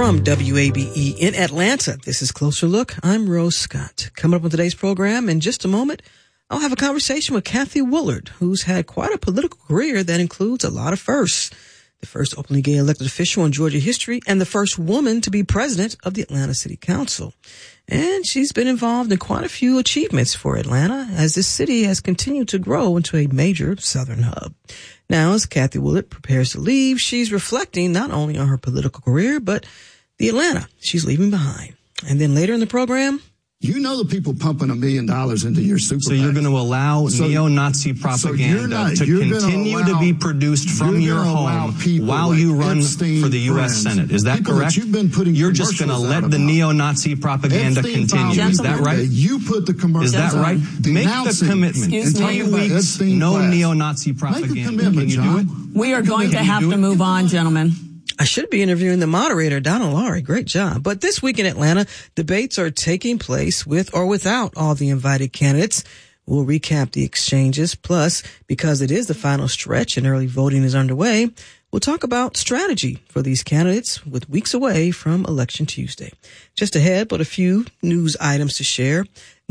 From WABE in Atlanta, this is Closer Look. I'm Rose Scott. Coming up on today's program, in just a moment, I'll have a conversation with Kathy Woolard, who's had quite a political career that includes a lot of firsts. The first openly gay elected official in Georgia history and the first woman to be president of the Atlanta City Council. And she's been involved in quite a few achievements for Atlanta as this city has continued to grow into a major southern hub. Now, as Kathy Woolard prepares to leave, she's reflecting not only on her political career, but the Atlanta she's leaving behind. And then later in the program, you know the people pumping $1 million into your super So you're going to allow neo-Nazi propaganda to continue to be produced from your home while you run for the U.S. Senate. Is that correct? You're just going to let the neo-Nazi propaganda continue. Is that right? You put the commercials. Is that right? Make the commitment. In 3 weeks, no neo-Nazi propaganda. Can you do it? We are going to have to move on, gentlemen. I should be interviewing the moderator, Donna Laurie. Great job. But this week in Atlanta, debates are taking place with or without all the invited candidates. We'll recap the exchanges. Plus, because it is the final stretch and early voting is underway, we'll talk about strategy for these candidates with weeks away from Election Tuesday. Just ahead, but a few news items to share.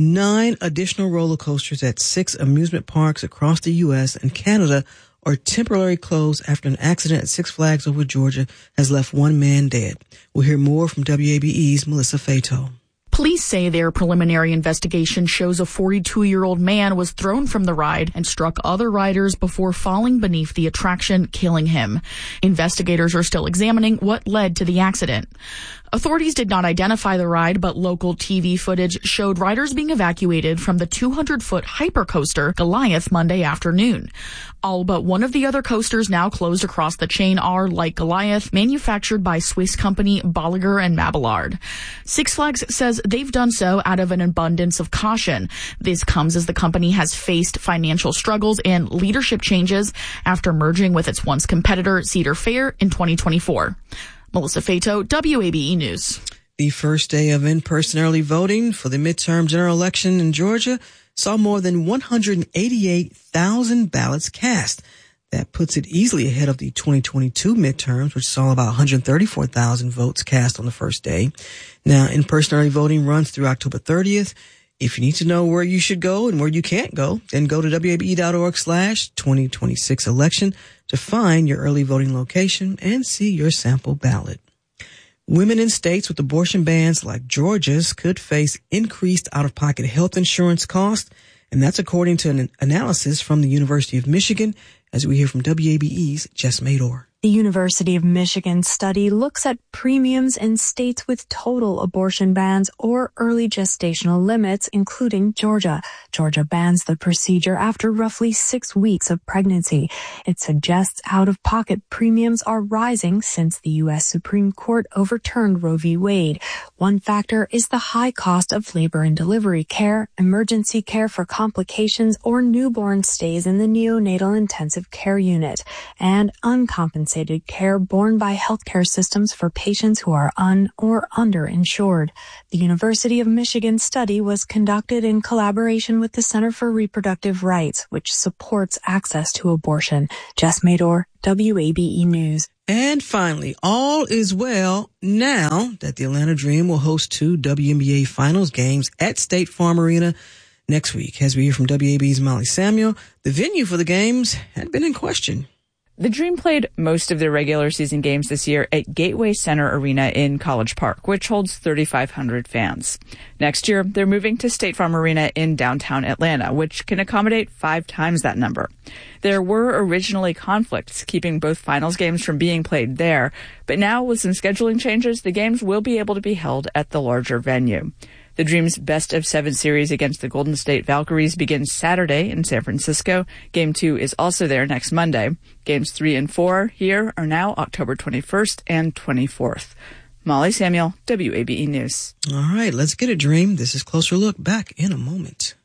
9 additional roller coasters at 6 amusement parks across the U.S. and Canada are temporarily closed after an accident at Six Flags over Georgia has left 1 man dead. We'll hear more from WABE's Melissa Fato. Police say their preliminary investigation shows a 42-year-old man was thrown from the ride and struck other riders before falling beneath the attraction, killing him. Investigators are still examining what led to the accident. Authorities did not identify the ride, but local TV footage showed riders being evacuated from the 200-foot hypercoaster Goliath Monday afternoon. All but one of the other coasters now closed across the chain are, like Goliath, manufactured by Swiss company Bolliger & Mabillard. Six Flags says they've done so out of an abundance of caution. This comes as the company has faced financial struggles and leadership changes after merging with its once competitor Cedar Fair in 2024. Melissa Fato, WABE News. The first day of in-person early voting for the midterm general election in Georgia saw more than 188,000 ballots cast. That puts it easily ahead of the 2022 midterms, which saw about 134,000 votes cast on the first day. Now, in-person early voting runs through October 30th. If you need to know where you should go and where you can't go, then go to WABE.org/2026 election to find your early voting location and see your sample ballot. Women in states with abortion bans like Georgia's could face increased out-of-pocket health insurance costs, and that's according to an analysis from the University of Michigan, as we hear from WABE's Jess Mador. The University of Michigan study looks at premiums in states with total abortion bans or early gestational limits, including Georgia. Georgia bans the procedure after roughly 6 weeks of pregnancy. It suggests out-of-pocket premiums are rising since the U.S. Supreme Court overturned Roe v. Wade. One factor is the high cost of labor and delivery care, emergency care for complications, or newborn stays in the neonatal intensive care unit, and uncompensated care borne by healthcare systems for patients who are un- or underinsured. The University of Michigan study was conducted in collaboration with the Center for Reproductive Rights, which supports access to abortion. Jess Mador, WABE News. And finally, all is well now that the Atlanta Dream will host 2 WNBA Finals games at State Farm Arena next week. As we hear from WABE's Molly Samuel, the venue for the games had been in question. The Dream played most of their regular season games this year at Gateway Center Arena in College Park, which holds 3,500 fans. Next year, they're moving to State Farm Arena in downtown Atlanta, which can accommodate 5 times that number. There were originally conflicts keeping both finals games from being played there, but now with some scheduling changes, the games will be able to be held at the larger venue. The Dream's best-of-7 series against the Golden State Valkyries begins Saturday in San Francisco. Game 2 is also there next Monday. Games 3 and 4 here are now October 21st and 24th. Molly Samuel, WABE News. All right, let's get it, Dream. This is Closer Look. Back in a moment.